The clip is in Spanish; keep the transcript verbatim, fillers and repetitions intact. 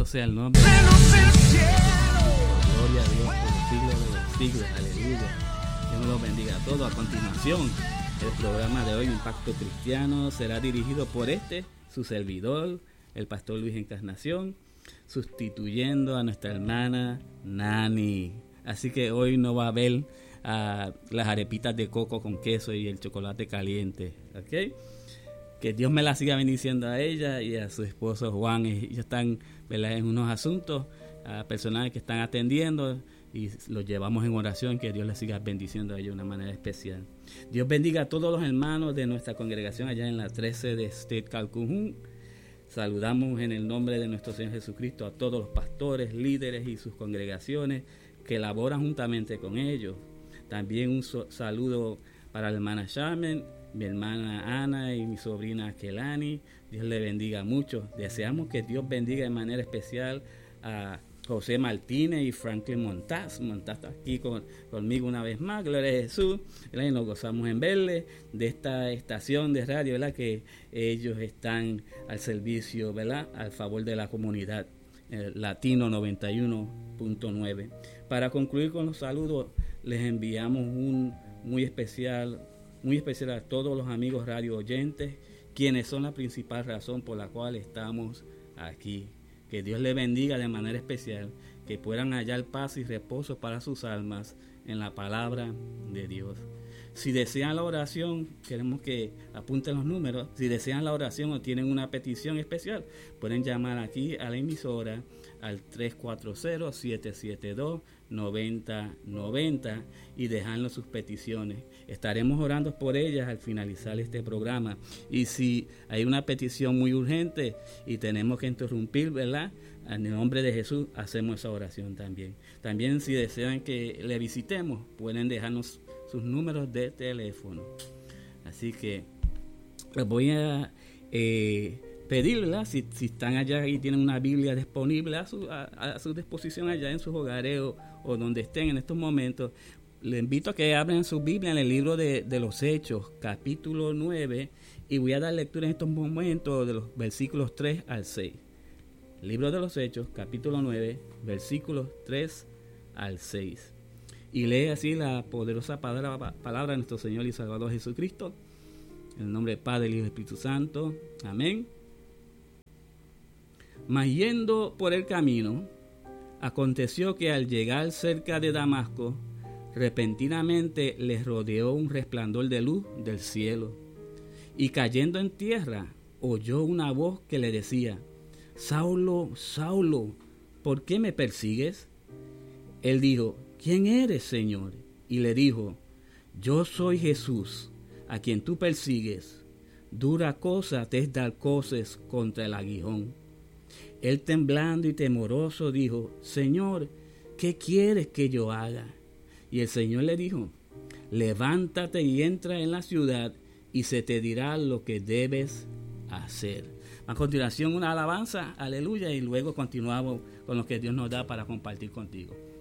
Bendito sea el nombre de Dios. Gloria a Dios por los siglos de los siglos. Aleluya. Dios me los bendiga a todos. A continuación, el programa de hoy, Impacto Cristiano, será dirigido por este, su servidor, el pastor Luis Encarnación, sustituyendo a nuestra hermana Nani. Así que hoy no va a haber uh, las arepitas de coco con queso y el chocolate caliente. ¿Ok? Que Dios me la siga bendiciendo a ella y a su esposo Juan. Ellos están, ¿verdad?, en unos asuntos uh, personales que están atendiendo y los llevamos en oración. Que Dios les siga bendiciendo a ellos de una manera especial. Dios bendiga a todos los hermanos de nuestra congregación allá en la trece de State Calhoun. Saludamos en el nombre de nuestro Señor Jesucristo a todos los pastores, líderes y sus congregaciones que laboran juntamente con ellos. También un so- saludo para la hermana Shaman, mi hermana Ana y mi sobrina Kelani. Dios le bendiga mucho. Deseamos que Dios bendiga de manera especial a José Martínez y Franklin Montaz. Montaz está aquí con, conmigo una vez más. Gloria a Jesús. ¿Verdad? Y nos gozamos en verle de esta estación de radio, ¿verdad?, que ellos están al servicio, ¿verdad?, al favor de la comunidad. El Latino noventa y uno punto nueve. Para concluir con los saludos, les enviamos un muy especial Muy especial a todos los amigos radio oyentes, quienes son la principal razón por la cual estamos aquí. Que Dios les bendiga de manera especial, que puedan hallar paz y reposo para sus almas en la palabra de Dios. Si desean la oración, queremos que apunten los números. Si desean la oración o tienen una petición especial, pueden llamar aquí a la emisora al tres cuatro cero, siete siete dos, nueve cero nueve cero y dejarnos sus peticiones. Estaremos orando por ellas al finalizar este programa. Y si hay una petición muy urgente y tenemos que interrumpir, ¿verdad?, en el nombre de Jesús, hacemos esa oración también. También, si desean que le visitemos, pueden dejarnos sus números de teléfono. Así que les voy a eh, pedir, ¿verdad?, si, si están allá y tienen una Biblia disponible a su, a, a su disposición allá en sus hogares o, o donde estén en estos momentos, les invito a que abran su Biblia en el libro de, de los Hechos, capítulo nueve, y voy a dar lectura en estos momentos de los versículos tres al seis. Libro de los Hechos, capítulo nueve, versículos tres al seis. Y lee así la poderosa palabra, palabra de nuestro Señor y Salvador Jesucristo, en el nombre del Padre, Hijo y Espíritu Santo. Amén. Mas yendo por el camino, aconteció que al llegar cerca de Damasco, repentinamente les rodeó un resplandor de luz del cielo. Y cayendo en tierra, oyó una voz que le decía: Saulo, Saulo, ¿por qué me persigues? Él dijo: ¿Quién eres, Señor? Y le dijo: Yo soy Jesús, a quien tú persigues. Dura cosa te es dar coces contra el aguijón. Él, temblando y temoroso, dijo: Señor, ¿qué quieres que yo haga? Y el Señor le dijo: Levántate y entra en la ciudad, y se te dirá lo que debes hacer. A continuación, una alabanza, aleluya, y luego continuamos con lo que Dios nos da para compartir contigo.